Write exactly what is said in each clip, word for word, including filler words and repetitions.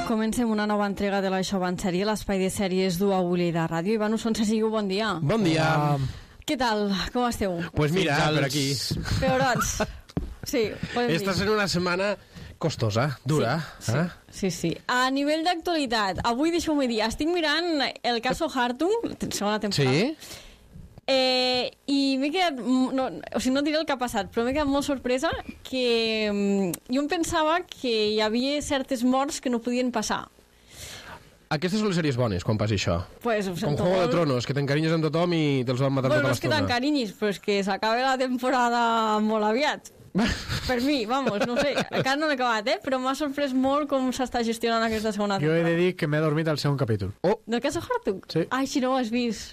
Comencem una nova entrega de la Això va en sèrie, l'espai de sèries d'U A U Lleida Ràdio. Iván Usón, Sesigu, bon dia. Bon dia. Uh, Què tal? Com esteu? Pues mira, Fins als- per aquí. Peorats. Sí, podem dir. Esta sent una setmana costosa, dura. Sí, eh? sí, sí. A nivell d'actualitat, avui deixeu-me dir, estic mirant el caso Hartung, segona temporada. Sí? Eh, i m'he quedat, no, o sigui, no diré el que ha passat, però m'he quedat molt sorpresa que mm, jo em pensava que hi havia certes morts que no podien passar. Aquestes són les sèries bones, quan passi això. Pues, ho Com sento Juego de molt. Tronos, que t'encarinyes amb tothom i te'ls van matar Bueno, tota no és que l'estona. t'encarinyis, però és que s'acaba la temporada molt aviat. Per mi, vamos, no sé, encara no l'he acabat, eh? Però m'ha sorprès molt com s'està gestionant aquesta segona jo he temporada. de dir que m'he dormit al segon capítol. Oh, Del caso Hartung? Sí. Ai, si no ho has vist.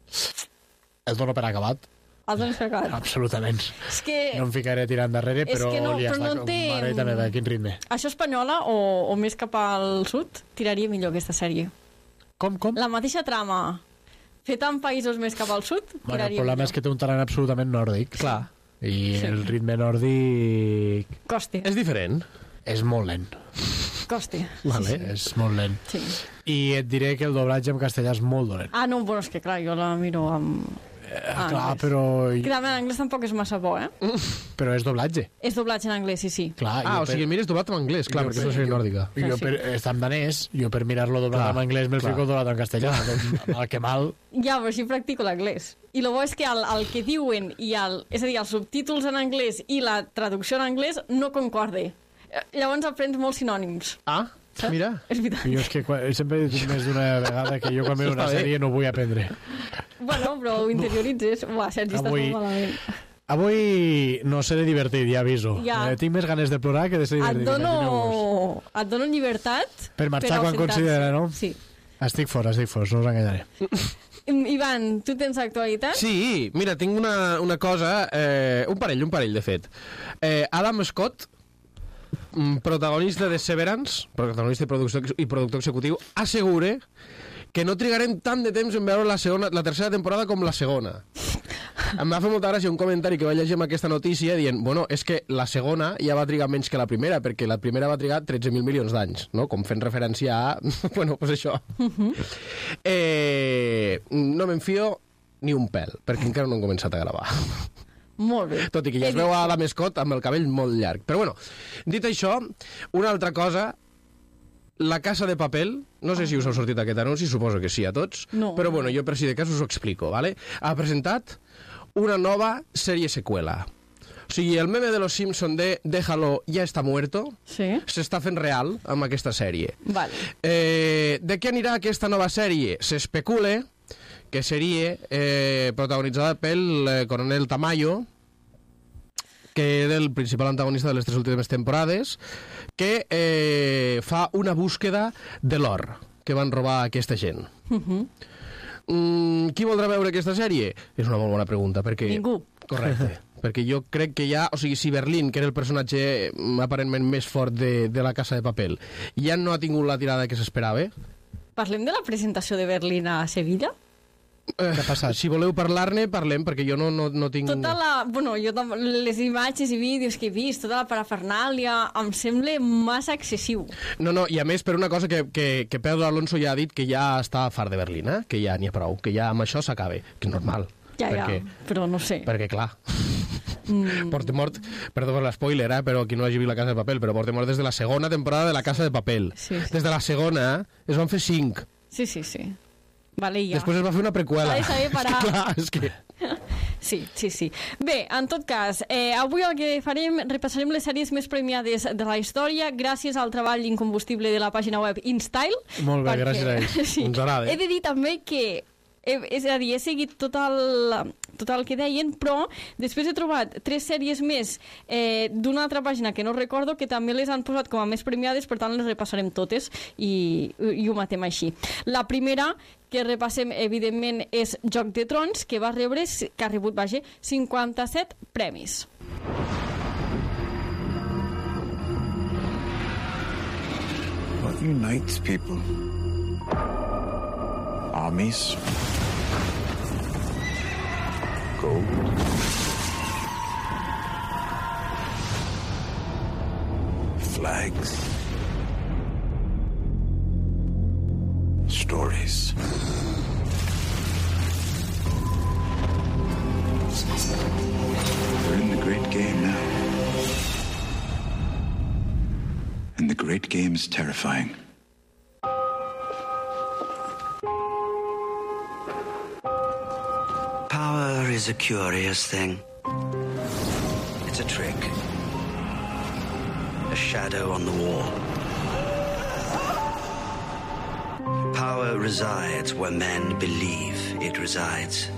El dono per acabat, El dones per acabat. absolutament. És que No em ficaré tirant darrere, És però que no, li però està no com té- mareta meva, quin ritme. això espanyola o, o més cap al sud tiraria millor aquesta sèrie. Com, com? La mateixa trama feta en països més cap al sud Bueno, el tiraria problema millor. és que té un talent absolutament nòrdic. clar. I el ritme nòrdic Coste, És diferent. és molt lent. coste. Vale. És molt lent. Sí. I et diré que el doblatge en castellà és molt dolent. Ah, no, bueno, és que clar, jo la miro amb... Eh, Ah, clar, anglès. però, Que també en anglès tampoc és massa bo, eh? però és doblatge. És doblatge en anglès, sí, sí. Clar, Ah, jo o sigui, per- mires doblat en anglès, clar, Jo perquè és per- una sèrie nòrdica. Jo Sí. per, està en danès, jo per mirar-lo doblat Clar, en anglès me'l clar. fico doblat en castellà. Doncs, mal que mal. Ja, però així practico l'anglès. I el bo és que el, el que diuen, i el, és a dir, els subtítols en anglès i la traducció en anglès no concorde. Eh, Llavors aprens molts sinònims. Ah, Saps? mira. És veritat. Jo és que quan, sempre he dit més d'una vegada que jo quan veig una Està bé. sèrie no vull aprendre. Bueno, però ho interioritzes. Uah, Sergi, estàs Avui- molt malament. Avui no seré divertit, ja aviso. Ja. Eh, tinc més ganes de plorar que de ser Et divertit. dono, et dono llibertat Per marxar quan ausentar-se. considera, no? Sí. Estic fora, estic fora, no us enganyaré. Ivan, tu tens actualitat? Sí, mira, tinc una, una cosa, eh, un parell, un parell, de fet. Eh, Adam Scott, mm, protagonista de Severance, protagonista i productor, i productor executiu, assegura que no trigarem tant de temps en veure la, segona, la tercera temporada com la segona. Em va fer molta gràcia un comentari que vaig llegir amb aquesta notícia dient, bueno, és que la segona ja va trigar menys que la primera, perquè la primera va trigar tretze mil milions d'anys, no? Com fent referència a... bueno, pues això. Uh-huh. eh, no m'enfio ni un pèl, perquè encara no han començat a gravar. Molt bé. Tot i que ja He es veu dit- a la Scott amb el cabell molt llarg. Però bueno, dit això, una altra cosa, La Casa de Papel, no sé si us ha sortit aquest anunci, suposo que sí a tots, No. però bueno, jo per si de cas us ho explico, ¿vale? Ha presentat una nova sèrie seqüela. O sigui, el meme de los Simpson de Déjalo, ya está muerto, Sí? s'està fent real amb aquesta sèrie. Vale. Eh, de què anirà aquesta nova sèrie? S'especula que seria eh, protagonitzada pel eh, coronel Tamayo, que era el principal antagonista de les tres últimes temporades, que eh, fa una búsqueda de l'or que van robar aquesta gent. Uh -huh. Mm, qui voldrà veure aquesta sèrie? És una molt bona pregunta, perquè... Ningú. Correcte. Perquè jo crec que ja... O sigui, si Berlín, que era el personatge mm, aparentment més fort de, de La Casa de Papel, ja no ha tingut la tirada que s'esperava... Parlem de la presentació de Berlín a Sevilla? Eh, Què ha passat? Si voleu parlar-ne, parlem, perquè jo no, no, no tinc... Tota la... Bueno, jo tam- les imatges i vídeos que he vist, tota la parafernàlia, em sembla massa excessiu. No, no, i a més per una cosa que, que, que Pedro Alonso ja ha dit que ja està fart de Berlín, eh? Que ja n'hi ha prou, que ja amb això s'acaba, que és normal. Ja, perquè, ja, però no sé. Perquè, clar, Mm. Portemort, perdó per l'espoiler, eh? Però qui no hagi vist La Casa de Papel, però Portemort des de la segona temporada de La Casa de Papel. Sí, sí. Des de la segona es van fer cinc. Sí, sí, sí. Vale, ja. Després es va fer una preqüela. S'ha de saber parar. Clar, és que... Sí, sí, sí. Bé, en tot cas, eh, avui el que farem, repassarem les sèries més premiades de la història gràcies al treball incombustible de la pàgina web InStyle. Molt bé, perquè- gràcies a ells. Sí. Ens agrada. He de dir també que he, és a dir, he seguit tot el, tot el que deien, però després he trobat tres sèries més eh, d'una altra pàgina que no recordo, que també les han posat com a més premiades, per tant les repassarem totes i, i ho matem així. La primera que repassem, evidentment, és Joc de Trons, que va rebre, que ha rebut, vaja, cinquanta-set premis. What unites people? Armies? Gold? Flags? place. We're in the great game now. And the great game is terrifying. Power is a curious thing. It's a trick. A shadow on the wall. Power resides where men believe it resides.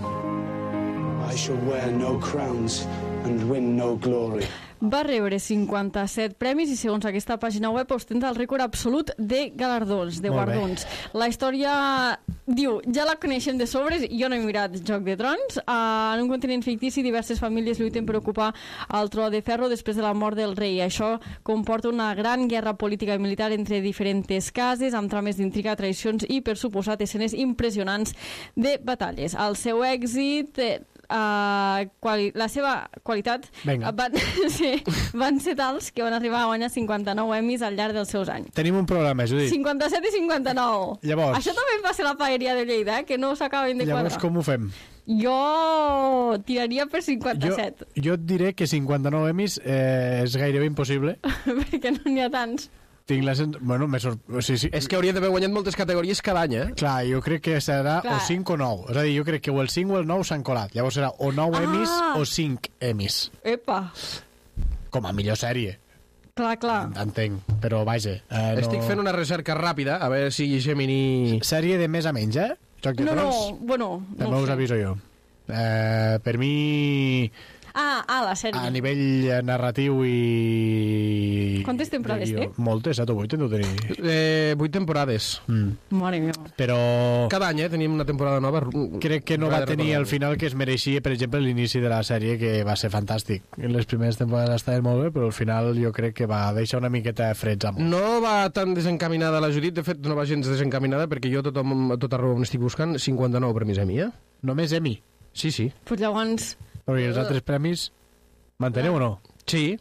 I shall wear no crowns and win no glory. Va rebre cinquanta-set premis i, segons aquesta pàgina web, ostenta el rècord absolut de galardons, de Molt bé. guardons. La història, diu, ja la coneixem de sobres, jo no he mirat Joc de Trons. Uh, en un continent fictici, diverses famílies lluiten per ocupar el tro de ferro després de la mort del rei. Això comporta una gran guerra política i militar entre diferents cases, amb trames d'intriga, traicions i, per suposat, escenes impressionants de batalles. El seu èxit... Eh, Uh, quali la seva qualitat van, sí, van ser tals que van arribar a guanyar cinquanta-nou Emmys al llarg dels seus anys. Tenim un programa, Judit. cinquanta-set i cinquanta-nou. Llavors... Això també va ser la paeria de Lleida, eh? Que no s'acaben de quadrar. Llavors, com ho fem? Jo tiraria per cinquanta-set. Jo, jo et diré que cinquanta-nou Emmys eh, és gairebé impossible. Perquè no n'hi ha tants. Tinc la sent... Bueno, me sort... o sigui, sí. És que hauria d'haver guanyat moltes categories cada any, eh? Clar, jo crec que serà Clar. o cinc o nou. És a dir, jo crec que o el cinc o el nou s'han colat. Llavors serà o nou Ah. Emmys o cinc Emmys. Epa. Com a millor sèrie. Clar, clar. Entenc, però vaja. Eh, no... Estic fent una recerca ràpida, a veure si Gemini... Sèrie de més a menys, eh? Joc de No, no, Trons. bueno... També no us sé. aviso jo. Eh, per mi, Ah, ah, la sèrie. a nivell narratiu i... Quantes temporades de guió, té? Moltes, set o vuit en deu tenir. Eh, vuit temporades. Mm. Mare meva. Però Cada any, eh, tenim una temporada nova. crec que no va tenir el final que es mereixia, per exemple, l'inici de la sèrie, que va ser fantàstic. Les primeres temporades estaven molt bé, però al final jo crec que va deixar una miqueta freds amb. No va tan desencaminada la Judit, de fet no va gens desencaminada, perquè jo tothom, a tot arreu on estic buscant cinquanta-nou premis Emmy, eh? Només Emmy. Sí, sí. Pues llavors... Però i els altres premis manteneu o no? Sí.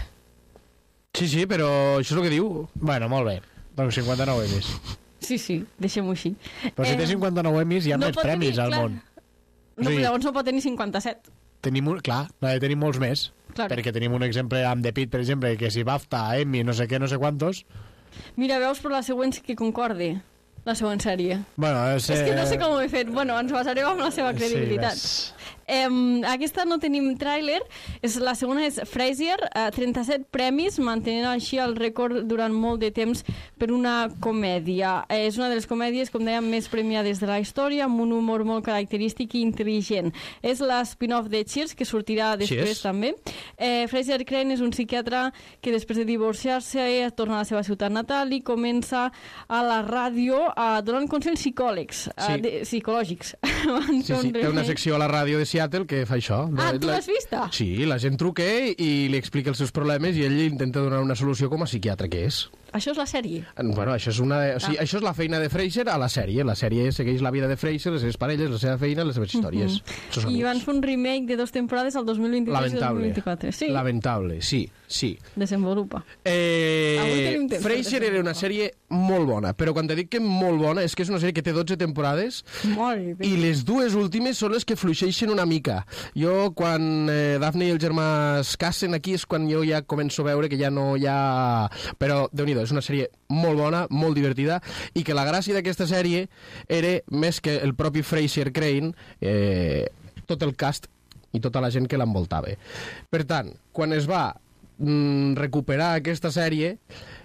Sí, sí, però això és el que diu. Bueno, molt bé. Doncs cinquanta-nou Emmys. Sí, sí, deixem-ho així. Però si té cinquanta-nou Emmys hi ha no més pot premis tenir, al clar. món. No, Sí. però llavors no pot tenir cinquanta-set. Tenim un, clar, n'ha de tenir molts més. Claro. Perquè tenim un exemple amb The Pitt, per exemple, que si BAFTA, Emmy, no sé què, no sé quantos... Mira, veus, però la següent sí que concorde, la següent sèrie. Bueno, és, És que no sé eh, com ho he fet. Bueno, ens basarem en la seva credibilitat. Sí, Eh, aquesta no tenim tràiler. És, la segona és Frasier, eh, trenta-set premis, mantenint així el rècord durant molt de temps per una comèdia. Eh, és una de les comèdies, com dèiem, més premiades de la història, amb un humor molt característic i intel·ligent. És la spin-off de Cheers, que sortirà després Cheers. també. Eh, Fraser Crane és un psiquiatre que després de divorciar-se torna a la seva ciutat natal i comença a la ràdio a donant consells psicòlegs, Sí. eh, de, psicològics. Sí, sí, té una secció a la ràdio de Seattle que fa això. Ah, La- tu la- l'has vista? Sí, la gent truca i li explica els seus problemes i ell li intenta donar una solució com a psiquiatre que és. Això és la sèrie. Bueno, això és, una, o sigui, Ah. això és la feina de Fraser a la sèrie. La sèrie segueix la vida de Fraser, les seves parelles, la seva feina, les seves històries. Mm I van fer un remake de dos temporades al dos mil vint-i-tres i dos mil Lamentable. vint-i-quatre. Sí, Lamentable, sí, sí. desenvolupa. Eh, Avui tenim temps per Frasier era una desenvolupar. sèrie molt bona, però quan te dic que molt bona és que és una sèrie que té dotze temporades Molt bé. i les dues últimes són les que fluixeixen una mica. Jo, quan eh, Daphne i el germà es casen aquí, és quan jo ja començo a veure que ja no hi ha... Però, déu-n'hi-do, és una sèrie molt bona, molt divertida, i que la gràcia d'aquesta sèrie era, més que el propi Fraser Crane, eh, tot el cast i tota la gent que l'envoltava. Per tant, quan es va mm, recuperar aquesta sèrie,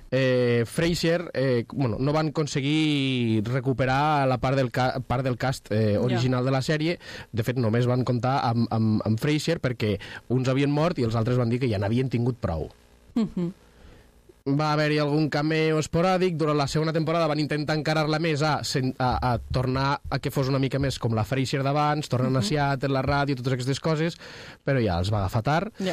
eh, Fraser eh, bueno, no van aconseguir recuperar la part del, ca part del cast eh, original de la sèrie. De fet, només van comptar amb, amb, amb Fraser perquè uns havien mort i els altres van dir que ja n'havien tingut prou. Mhm. Va haver-hi algun cameo esporàdic. Durant la segona temporada van intentar encarar-la més a, sen- a, a tornar a que fos una mica més com la Frasier d'abans, tornant uh -huh. a Seattle, la ràdio, totes aquestes coses, però ja els va agafar tard. Ja.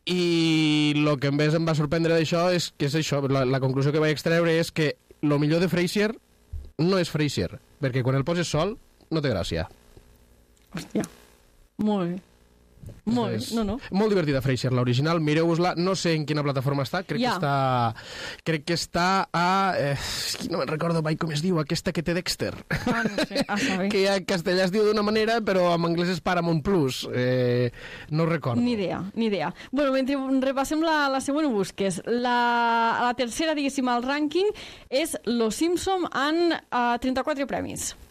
I el que més em va sorprendre d'això és que és això, la, la conclusió que vaig extreure és que el millor de Frasier no és Frasier, perquè quan el poses sol no té gràcia. Hòstia. Molt bé. Molt bé, És no, no. Molt divertida, Frasier, l'original. Mireu-vos-la. No sé en quina plataforma està. Crec Ja. que està... Crec que està a... Eh, no me'n recordo mai com es diu, aquesta que té Dexter. Ah, no sé, a saber. Que en castellà es diu d'una manera, però en anglès és Paramount Plus. Eh, no ho recordo. Ni idea, ni idea. Bueno, mentre repassem la, la següent, ho busques. La, la tercera, diguéssim, al rànquing és Los Simpson amb uh, trenta-quatre premis.